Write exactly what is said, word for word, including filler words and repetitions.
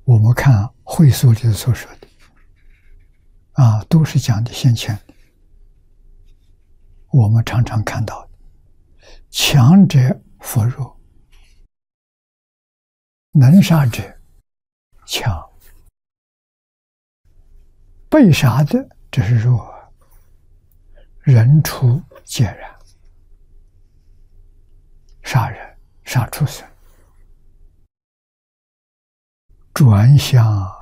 我们看会所里所说的啊，都是讲的先前的。我们常常看到的，强者扶弱，能杀者强，被杀的这是弱，人畜皆然，杀人杀畜生，转向